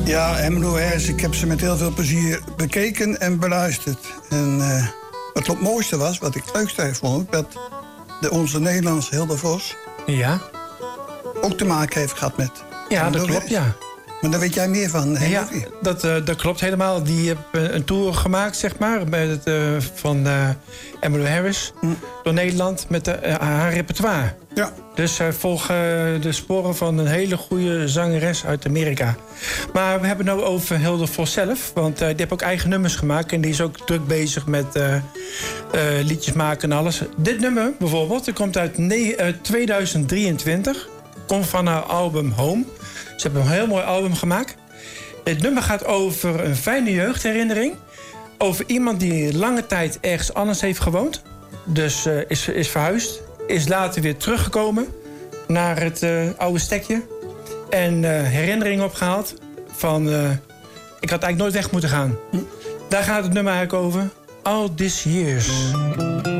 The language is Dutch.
Ja, Emmylou Harris, ik heb ze met heel veel plezier bekeken en beluisterd. En het mooiste was, wat ik het leukste vond, dat onze Nederlandse Hilde Vos Ja. ook te maken heeft gehad met Ja, dat klopt, ja. Maar daar weet jij meer van, hè? Ja, dat klopt helemaal. Die heeft een tour gemaakt, zeg maar, van Emmylou Harris door Nederland met haar repertoire. Ja. Dus zij volgen de sporen van een hele goede zangeres uit Amerika. Maar we hebben het nu over Hilde Vos zelf. Want die heeft ook eigen nummers gemaakt. En die is ook druk bezig met liedjes maken en alles. Dit nummer bijvoorbeeld, dat komt uit 2023. Komt van haar album Home. Ze hebben een heel mooi album gemaakt. Het nummer gaat over een fijne jeugdherinnering. Over iemand die lange tijd ergens anders heeft gewoond. Dus is verhuisd. Is later weer teruggekomen naar het oude stekje. En herinneringen opgehaald van... ik had eigenlijk nooit weg moeten gaan. Daar gaat het nummer eigenlijk over. All These Years.